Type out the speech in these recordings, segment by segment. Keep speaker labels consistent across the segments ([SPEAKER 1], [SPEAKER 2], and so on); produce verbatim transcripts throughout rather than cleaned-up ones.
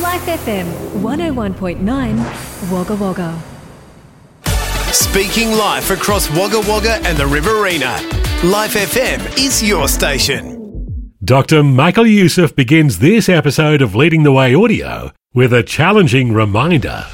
[SPEAKER 1] Life F M one oh one point nine Wagga Wagga.
[SPEAKER 2] Speaking live across Wagga Wagga and the Riverina, Life F M is your station.
[SPEAKER 3] Doctor Michael Youssef begins this episode of Leading the Way Audio with a challenging reminder.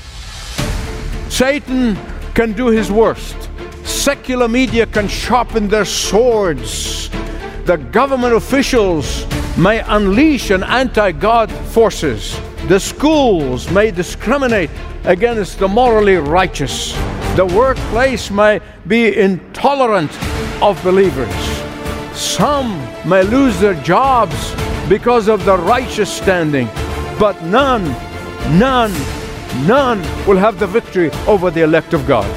[SPEAKER 4] Satan can do his worst. Secular media can sharpen their swords. The government officials may unleash an anti-God forces. The schools may discriminate against the morally righteous. The workplace may be intolerant of believers. Some may lose their jobs because of the righteous standing, but none, none, none will have the victory over the elect of God.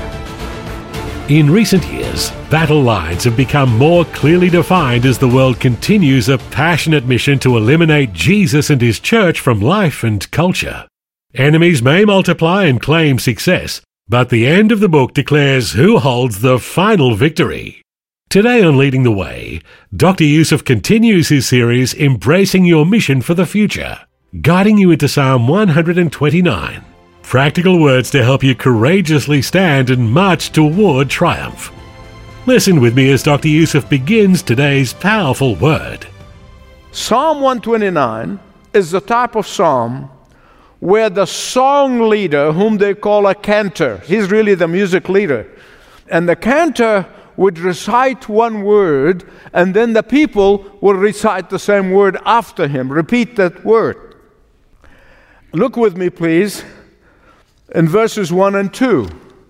[SPEAKER 3] In recent years, battle lines have become more clearly defined as the world continues a passionate mission to eliminate Jesus and his church from life and culture. Enemies may multiply and claim success, but the end of the book declares who holds the final victory. Today on Leading the Way, Doctor Youssef continues his series Embracing Your Mission for the Future, guiding you into Psalm one twenty-nine. Practical words to help you courageously stand and march toward triumph. Listen with me as Doctor Youssef begins today's powerful word.
[SPEAKER 4] Psalm one twenty-nine is the type of psalm where the song leader, whom they call a cantor, he's really the music leader, and the cantor would recite one word, and then the people will recite the same word after him, repeat that word. Look with me, please, in verses one and two.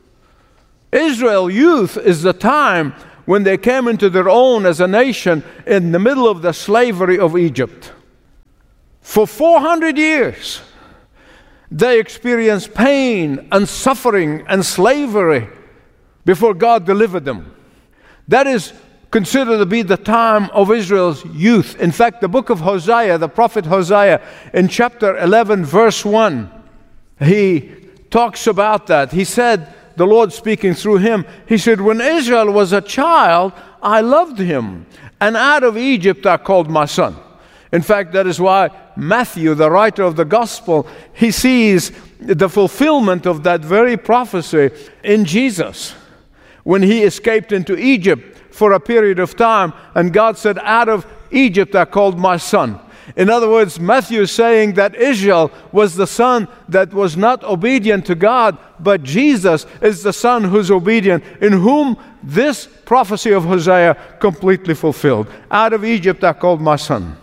[SPEAKER 4] Israel youth is the time when they came into their own as a nation in the middle of the slavery of Egypt. For four hundred years, they experienced pain and suffering and slavery before God delivered them. That is considered to be the time of Israel's youth. In fact, the book of Hosea, the prophet Hosea, in chapter eleven, verse one, he talks about that. He said, the Lord speaking through him, he said, when Israel was a child, I loved him, and out of Egypt I called my son. In fact, that is why Matthew, the writer of the gospel, he sees the fulfillment of that very prophecy in Jesus when he escaped into Egypt for a period of time, and God said, out of Egypt I called my son. In other words, Matthew is saying that Israel was the son that was not obedient to God, but Jesus is the son who's obedient, in whom this prophecy of Hosea completely fulfilled. Out of Egypt I called my son.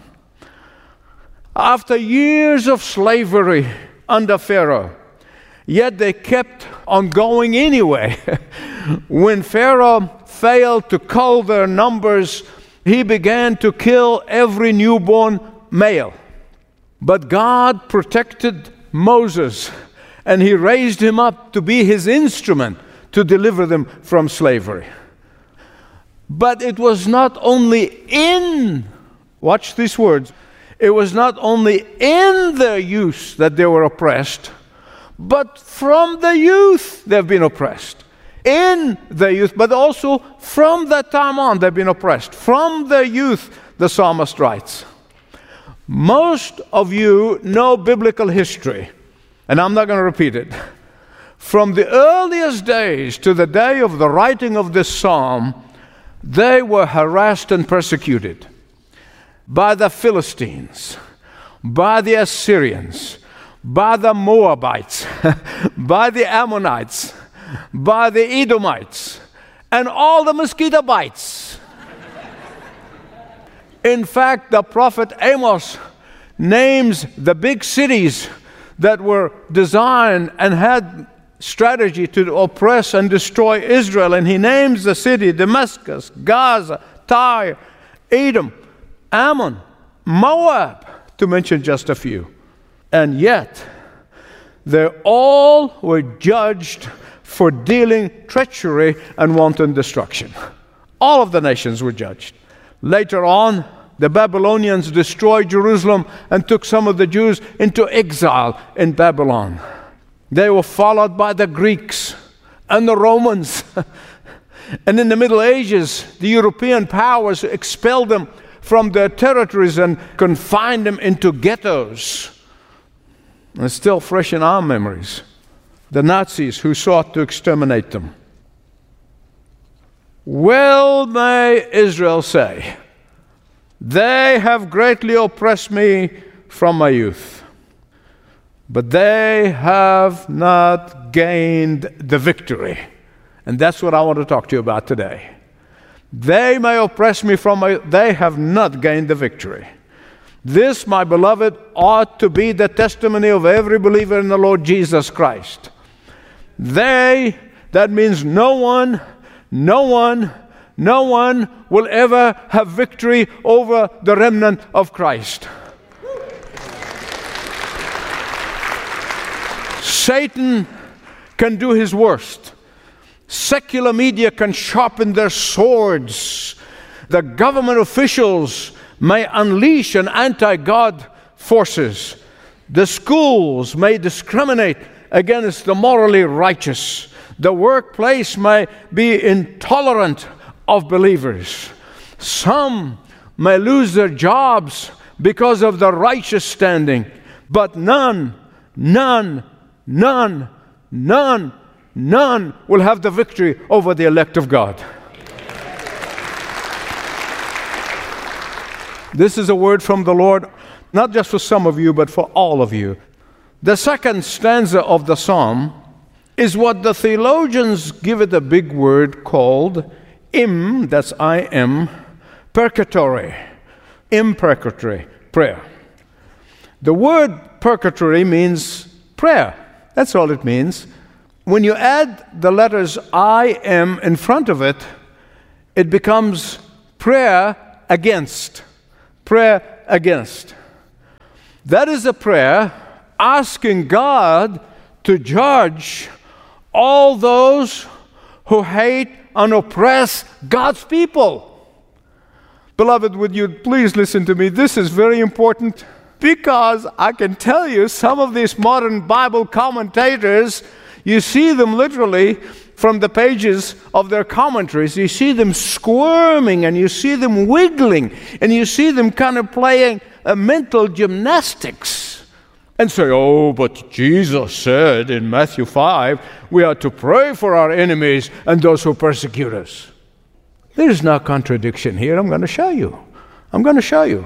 [SPEAKER 4] After years of slavery under Pharaoh, yet they kept on going anyway. When Pharaoh failed to cull their numbers, he began to kill every newborn male. But God protected Moses, and he raised him up to be his instrument to deliver them from slavery. But it was not only in, watch these words, it was not only in their youth that they were oppressed, but from the youth they've been oppressed. In their youth, but also from that time on they've been oppressed. From their youth, the psalmist writes. Most of you know biblical history, and I'm not going to repeat it. From the earliest days to the day of the writing of this psalm, they were harassed and persecuted by the Philistines, by the Assyrians, by the Moabites, by the Ammonites, by the Edomites, and all the mosquito bites. In fact, the prophet Amos names the big cities that were designed and had strategy to oppress and destroy Israel. And he names the city Damascus, Gaza, Tyre, Edom, Ammon, Moab, to mention just a few. And yet, they all were judged for dealing treachery and wanton destruction. All of the nations were judged. Later on, the Babylonians destroyed Jerusalem and took some of the Jews into exile in Babylon. They were followed by the Greeks and the Romans. And in the Middle Ages, the European powers expelled them from their territories and confined them into ghettos. And it's still fresh in our memories. The Nazis who sought to exterminate them. Well may Israel say, they have greatly oppressed me from my youth, but they have not gained the victory. And that's what I want to talk to you about today. They may oppress me from my, they have not gained the victory. This, my beloved, ought to be the testimony of every believer in the Lord Jesus Christ. They, that means no one, no one, no one will ever have victory over the remnant of Christ. Satan can do his worst. Secular media can sharpen their swords. The government officials may unleash an anti-God forces. The schools may discriminate against the morally righteous. The workplace may be intolerant of believers. Some may lose their jobs because of the righteous standing, but none, none, none, none, none will have the victory over the elect of God. This is a word from the Lord, not just for some of you, but for all of you. The second stanza of the psalm is what the theologians give it a big word called im, that's I M, purgatory, imprecatory prayer. The word purgatory means prayer. That's all it means. When you add the letters I M in front of it, it becomes prayer against. Prayer against. That is a prayer asking God to judge all those who hate and oppress God's people. Beloved, would you please listen to me? This is very important because I can tell you some of these modern Bible commentators, you see them literally from the pages of their commentaries, you see them squirming and you see them wiggling and you see them kind of playing a mental gymnastics and say, oh, but Jesus said in Matthew five, we are to pray for our enemies and those who persecute us. There is no contradiction here. I'm going to show you. I'm going to show you.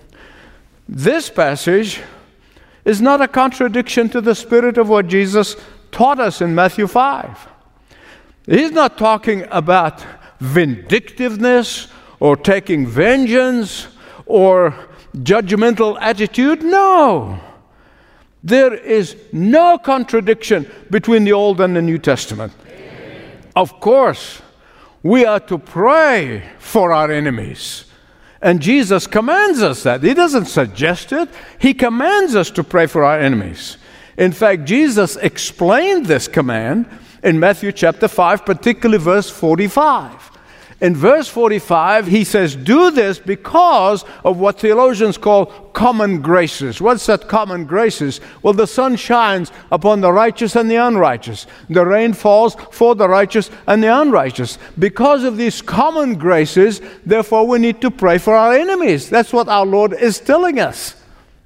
[SPEAKER 4] This passage is not a contradiction to the spirit of what Jesus taught us in Matthew five. He's not talking about vindictiveness or taking vengeance or judgmental attitude. No. There is no contradiction between the Old and the New Testament. Amen. Of course, we are to pray for our enemies. And Jesus commands us that. He doesn't suggest it. He commands us to pray for our enemies. In fact, Jesus explained this command in Matthew chapter five, particularly verse forty-five. In verse forty-five, he says, do this because of what theologians call common graces. What's that common graces? Well, the sun shines upon the righteous and the unrighteous. The rain falls for the righteous and the unrighteous. Because of these common graces, therefore, we need to pray for our enemies. That's what our Lord is telling us.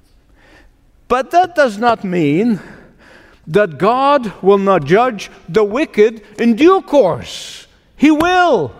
[SPEAKER 4] But that does not mean that God will not judge the wicked in due course. He will.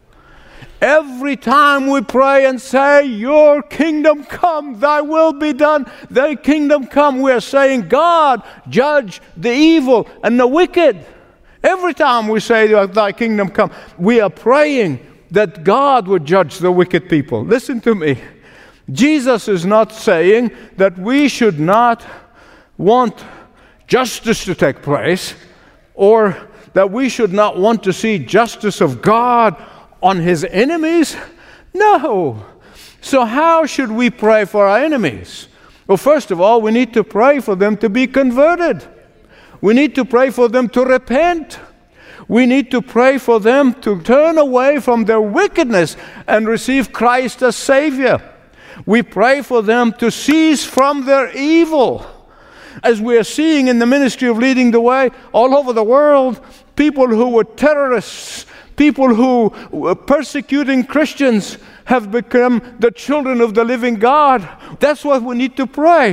[SPEAKER 4] Every time we pray and say, your kingdom come, thy will be done, thy kingdom come, we are saying, God, judge the evil and the wicked. Every time we say, thy kingdom come, we are praying that God would judge the wicked people. Listen to me. Jesus is not saying that we should not want justice to take place, or that we should not want to see justice of God on his enemies. No. So how should we pray for our enemies? Well, first of all, we need to pray for them to be converted. We need to pray for them to repent. We need to pray for them to turn away from their wickedness and receive Christ as Savior. We pray for them to cease from their evil. As we are seeing in the ministry of Leading the Way all over the world, people who were terrorists, people who were persecuting Christians have become the children of the living God. That's what we need to pray.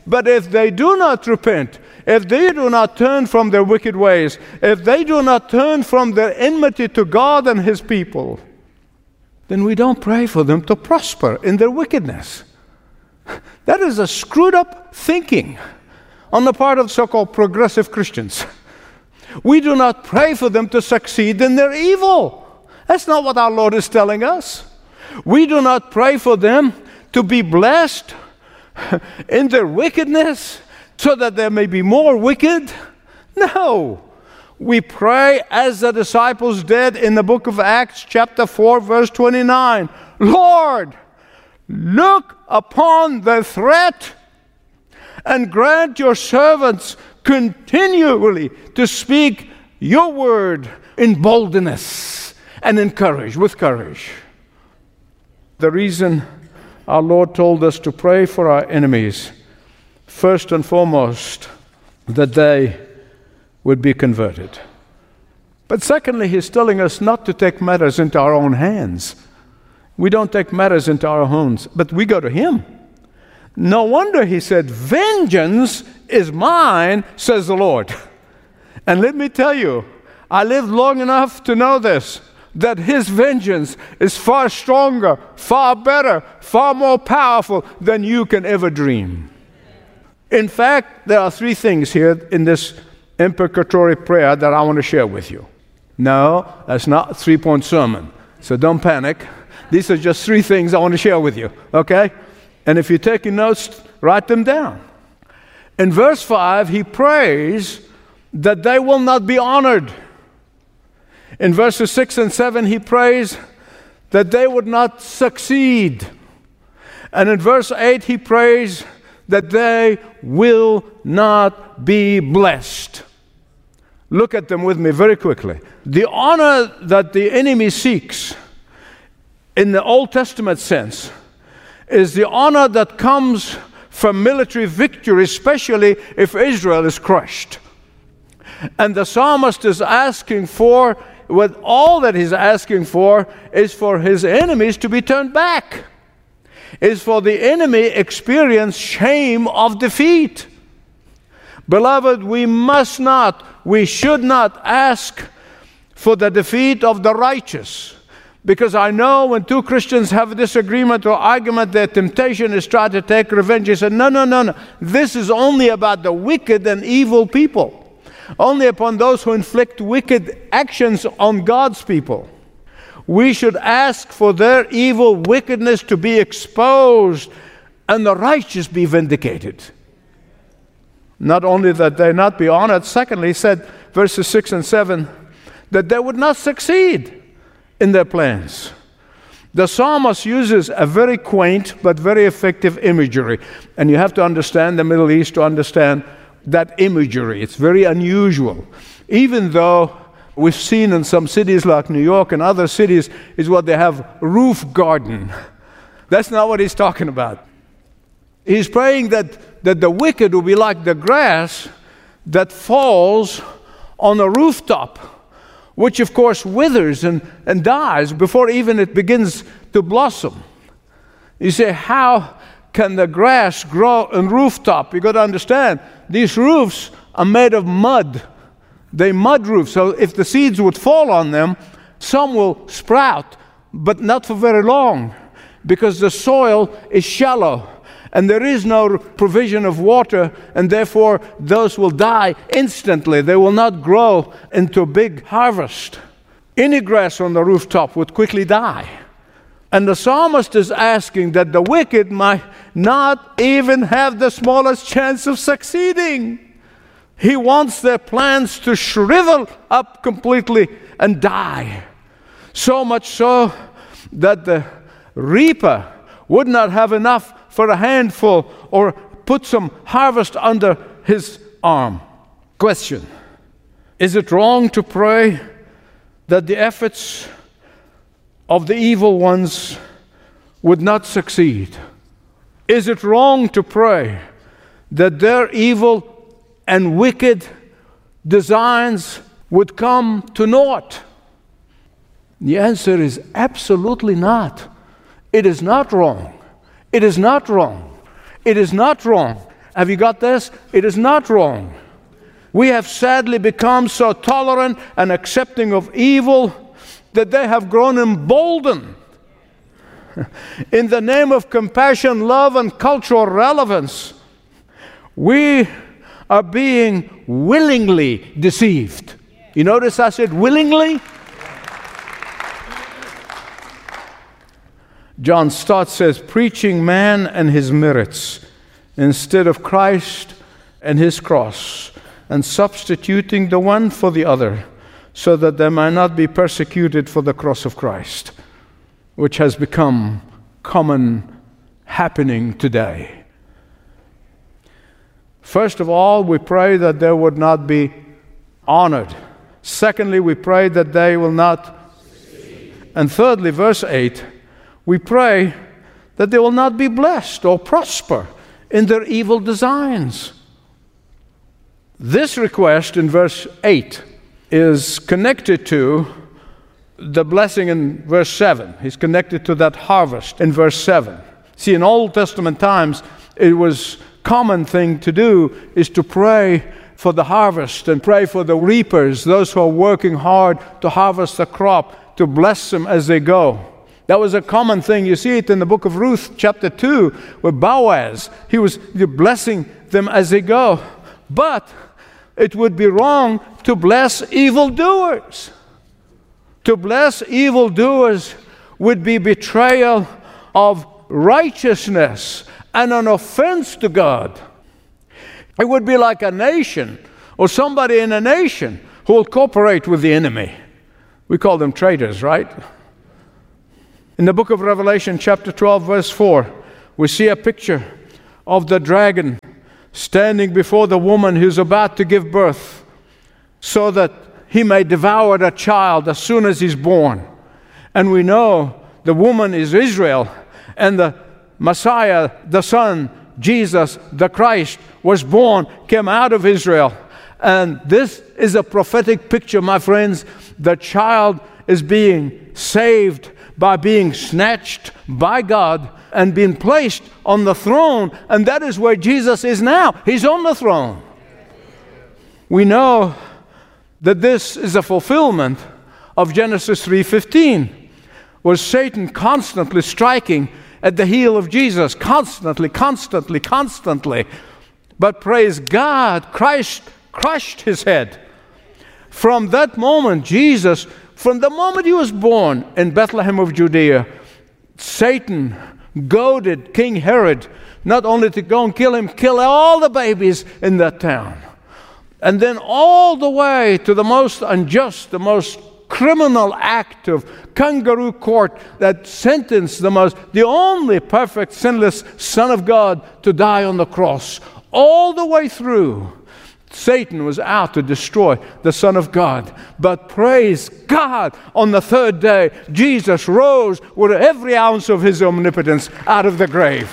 [SPEAKER 4] But if they do not repent, if they do not turn from their wicked ways, if they do not turn from their enmity to God and His people, then we don't pray for them to prosper in their wickedness. That is a screwed up thinking on the part of so-called progressive Christians. We do not pray for them to succeed in their evil. That's not what our Lord is telling us. We do not pray for them to be blessed in their wickedness so that they may be more wicked. No. We pray as the disciples did in the book of Acts chapter four verse twenty-nine. Lord, look upon the threat and grant your servants continually to speak your word in boldness and in courage, with courage. The reason our Lord told us to pray for our enemies, first and foremost, that they would be converted. But secondly, He's telling us not to take matters into our own hands. We don't take matters into our hands, but we go to Him. No wonder He said, vengeance is mine, says the Lord. And let me tell you, I lived long enough to know this, that His vengeance is far stronger, far better, far more powerful than you can ever dream. In fact, there are three things here in this imprecatory prayer that I want to share with you. No, that's not a three-point sermon, so don't panic. These are just three things I want to share with you, okay? And if you're taking notes, write them down. In verse five, he prays that they will not be honored. In verses six and seven, he prays that they would not succeed. And in verse eight, he prays that they will not be blessed. Look at them with me very quickly. The honor that the enemy seeks, in the Old Testament sense, is the honor that comes from military victory, especially if Israel is crushed. And the psalmist is asking for, with all that he's asking for, is for his enemies to be turned back. Is for the enemy experience shame of defeat. Beloved, we must not, we should not ask for the defeat of the righteous. Because I know when two Christians have a disagreement or argument, their temptation is try to take revenge. He said, no, no, no, no. This is only about the wicked and evil people. Only upon those who inflict wicked actions on God's people. We should ask for their evil wickedness to be exposed and the righteous be vindicated. Not only that they not be honored, secondly, he said, verses six and seven, that they would not succeed in their plans. The psalmist uses a very quaint but very effective imagery. And you have to understand the Middle East to understand that imagery. It's very unusual. Even though we've seen in some cities like New York and other cities is what they have roof garden. That's not what he's talking about. He's praying that, that the wicked will be like the grass that falls on a rooftop, which of course withers and, and dies before even it begins to blossom. You say, how can the grass grow on rooftop? You got to understand, these roofs are made of mud. They mud roofs, so if the seeds would fall on them, some will sprout, but not for very long, because the soil is shallow, and there is no provision of water, and therefore those will die instantly. They will not grow into a big harvest. Any grass on the rooftop would quickly die. And the psalmist is asking that the wicked might not even have the smallest chance of succeeding. He wants their plans to shrivel up completely and die. So much so that the reaper would not have enough for a handful or put some harvest under his arm. Question: is it wrong to pray that the efforts of the evil ones would not succeed? Is it wrong to pray that their evil and wicked designs would come to naught? The answer is absolutely not. It is not wrong. It is not wrong. It is not wrong. Have you got this? It is not wrong. We have sadly become so tolerant and accepting of evil that they have grown emboldened. In the name of compassion, love, and cultural relevance, we are being willingly deceived. You notice I said willingly? John Stott says, preaching man and his merits instead of Christ and his cross, and substituting the one for the other, so that they might not be persecuted for the cross of Christ, which has become common happening today. First of all, we pray that they would not be honored. Secondly, we pray that they will not. And thirdly, verse eight, we pray that they will not be blessed or prosper in their evil designs. This request in verse eight is connected to the blessing in verse seven. He's connected to that harvest in verse seven. See, in Old Testament times, it was a common thing to do is to pray for the harvest and pray for the reapers, those who are working hard to harvest the crop, to bless them as they go. That was a common thing. You see it in the book of Ruth, chapter two, where Boaz, he was blessing them as they go. But it would be wrong to bless evildoers. To bless evildoers would be betrayal of righteousness and an offense to God. It would be like a nation or somebody in a nation who will cooperate with the enemy. We call them traitors, right? In the book of Revelation, chapter twelve, verse four, we see a picture of the dragon standing before the woman who's about to give birth, so that he may devour the child as soon as he's born. And we know the woman is Israel, and the Messiah, the Son, Jesus, the Christ, was born, came out of Israel. And this is a prophetic picture, my friends. The child is being saved by being snatched by God and being placed on the throne. And that is where Jesus is now. He's on the throne. We know that this is a fulfillment of Genesis three fifteen, where Satan constantly striking at the heel of Jesus, constantly, constantly, constantly. But praise God, Christ crushed his head. From that moment, Jesus, from the moment he was born in Bethlehem of Judea, Satan goaded King Herod not only to go and kill him, kill all the babies in that town. And then all the way to the most unjust, the most criminal act of kangaroo court that sentenced the most, the only perfect, sinless Son of God to die on the cross. All the way through, Satan was out to destroy the Son of God. But praise God, on the third day, Jesus rose with every ounce of his omnipotence out of the grave.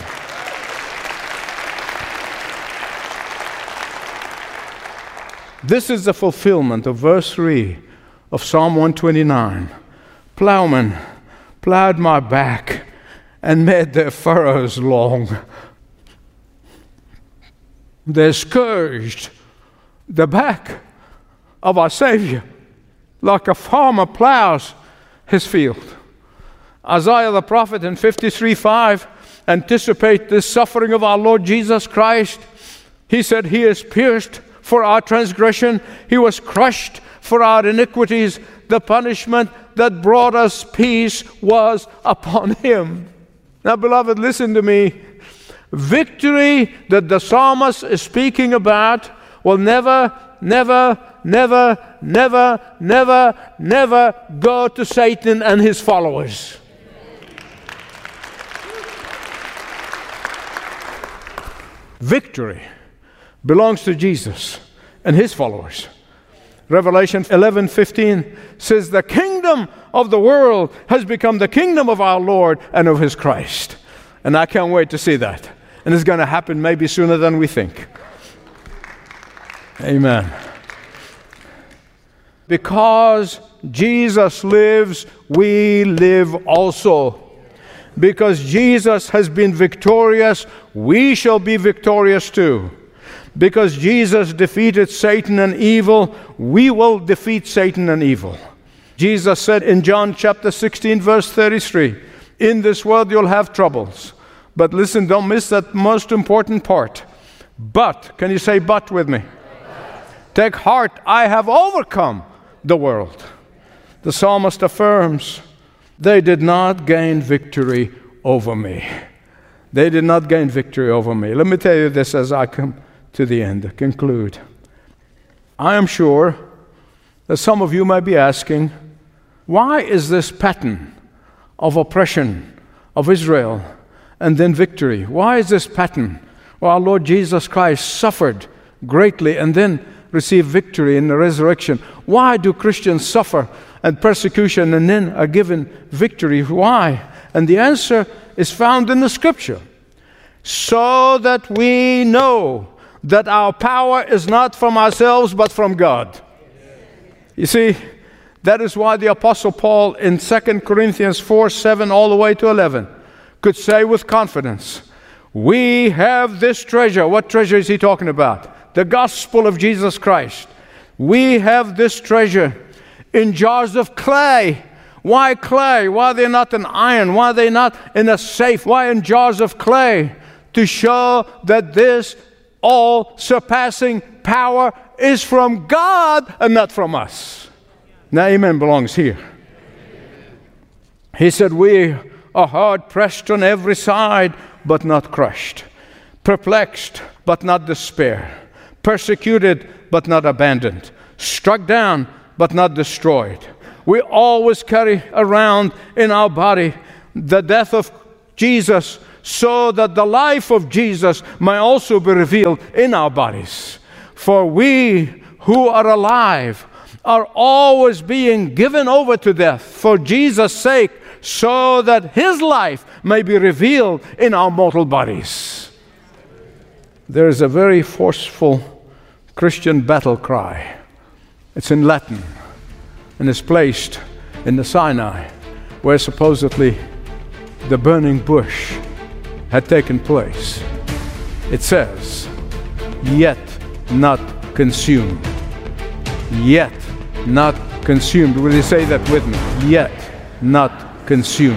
[SPEAKER 4] This is the fulfillment of verse three of Psalm one twenty-nine. Plowmen plowed my back and made their furrows long. They scourged the back of our Savior like a farmer plows his field. Isaiah the prophet in fifty-three five anticipate this suffering of our Lord Jesus Christ. He said, he is pierced for our transgression, he was crushed for our iniquities, the punishment that brought us peace was upon him. Now, beloved, listen to me. Victory that the psalmist is speaking about will never, never, never, never, never, never go to Satan and his followers. Victory belongs to Jesus and his followers. Revelation eleven fifteen says, the kingdom of the world has become the kingdom of our Lord and of his Christ. And I can't wait to see that. And it's going to happen maybe sooner than we think. Amen. Because Jesus lives, we live also. Because Jesus has been victorious, we shall be victorious too. Because Jesus defeated Satan and evil, we will defeat Satan and evil. Jesus said in John chapter sixteen, verse thirty-three, in this world you'll have troubles. But listen, don't miss that most important part. But, can you say but with me? Take heart, I have overcome the world. The psalmist affirms, they did not gain victory over me. They did not gain victory over me. Let me tell you this as I come to the end, to conclude. I am sure that some of you might be asking, why is this pattern of oppression of Israel and then victory? Why is this pattern? Well, our Lord Jesus Christ suffered greatly and then received victory in the resurrection. Why do Christians suffer and persecution and then are given victory? Why? And the answer is found in the Scripture. So that we know that our power is not from ourselves but from God. You see, that is why the Apostle Paul in Second Corinthians four, seven all the way to eleven could say with confidence, we have this treasure. What treasure is he talking about? The gospel of Jesus Christ. We have this treasure in jars of clay. Why clay? Why are they not in iron? Why are they not in a safe? Why in jars of clay? To show that this all-surpassing power is from God and not from us. Now, amen belongs here. He said, we are hard pressed on every side, but not crushed. Perplexed, but not despair. Persecuted, but not abandoned. Struck down, but not destroyed. We always carry around in our body the death of Jesus, so that the life of Jesus may also be revealed in our bodies. For we who are alive are always being given over to death for Jesus' sake, so that His life may be revealed in our mortal bodies. There is a very forceful Christian battle cry. It's in Latin, and it's placed in the Sinai, where supposedly the burning bush had taken place. It says, yet not consumed. Yet not consumed. Will you say that with me? Yet not consumed.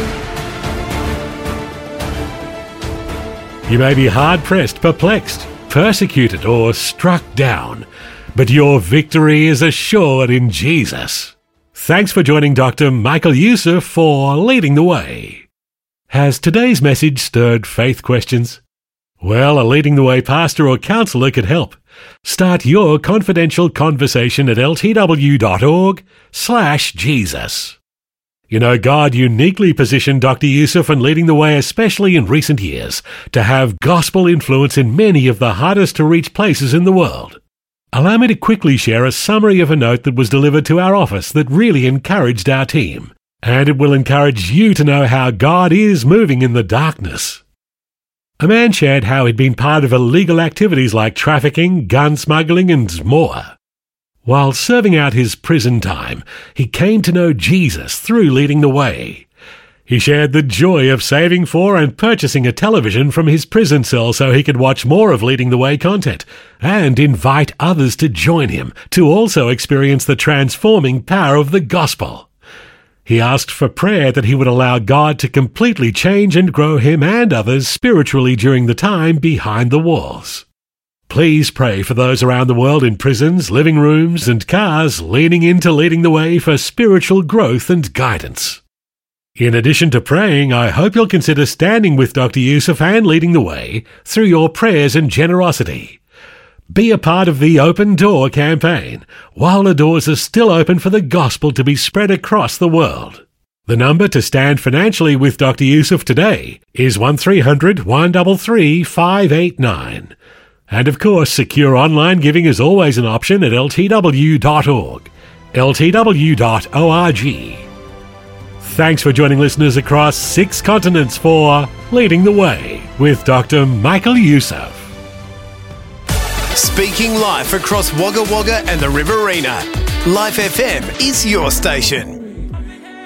[SPEAKER 3] You may be hard-pressed, perplexed, persecuted, or struck down, but your victory is assured in Jesus. Thanks for joining Doctor Michael Youssef for Leading the Way. Has today's message stirred faith questions? Well, a Leading the Way pastor or counselor could help. Start your confidential conversation at ltw.org slash Jesus. You know, God uniquely positioned Doctor Youssef and Leading the Way, especially in recent years, to have gospel influence in many of the hardest to reach places in the world. Allow me to quickly share a summary of a note that was delivered to our office that really encouraged our team. And it will encourage you to know how God is moving in the darkness. A man shared how he'd been part of illegal activities like trafficking, gun smuggling, and more. While serving out his prison time, he came to know Jesus through Leading the Way. He shared the joy of saving for and purchasing a television from his prison cell so he could watch more of Leading the Way content and invite others to join him to also experience the transforming power of the gospel. He asked for prayer that he would allow God to completely change and grow him and others spiritually during the time behind the walls. Please pray for those around the world in prisons, living rooms, and cars leaning into Leading the Way for spiritual growth and guidance. In addition to praying, I hope you'll consider standing with Doctor Youssef and Leading the Way through your prayers and generosity. Be a part of the Open Door campaign while the doors are still open for the gospel to be spread across the world. The number to stand financially with Doctor Youssef today is one three hundred, one three three, five eight nine. And of course, secure online giving is always an option at l t w dot org, l t w dot org. Thanks for joining listeners across six continents for Leading the Way with Doctor Michael Youssef.
[SPEAKER 2] Speaking live across Wagga Wagga and the Riverina, Life F M is your station.